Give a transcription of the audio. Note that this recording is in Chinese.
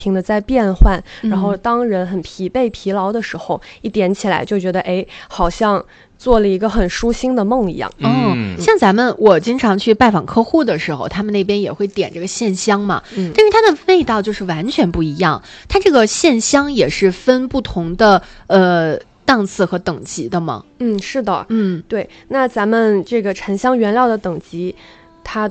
停的在变换，然后当人很疲惫疲劳的时候，一点起来就觉得哎，好像做了一个很舒心的梦一样。 像我经常去拜访客户的时候，他们那边也会点这个线香嘛，但是它的味道就是完全不一样。它这个线香也是分不同的档次和等级的吗？ 是的，对。那咱们这个沉香原料的等级，它